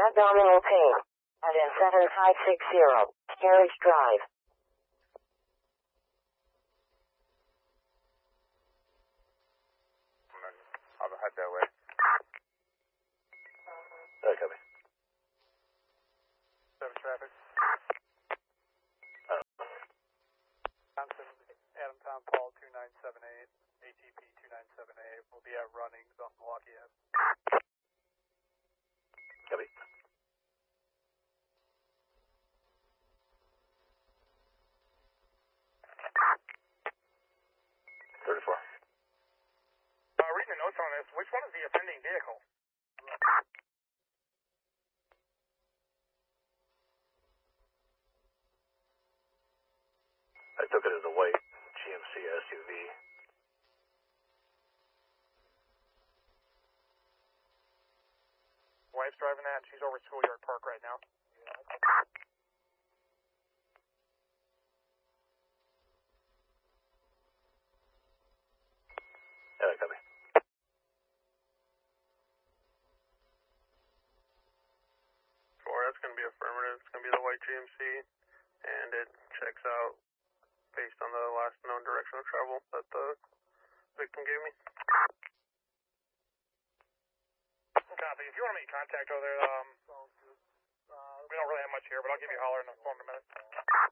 abdominal pain. At N7560, Carriage Drive. I'll head that way. Copy. 7 traffic. Johnson, Adam Tom Paul 2978, ATP 2978. We'll be at Runnings off Milwaukee Ave. Copy. 34. Reading the notes on this, which one is the offending vehicle? I took it as a white GMC SUV. Wife's driving that. She's over at Schoolyard Park right now. Copy. Sure, that's going to be affirmative. It's going to be the white GMC, and it checks out based on the last known direction of travel that the victim gave me. Copy. If you want to make contact over there, we don't really have much here, but I'll give you a holler in the phone in a minute.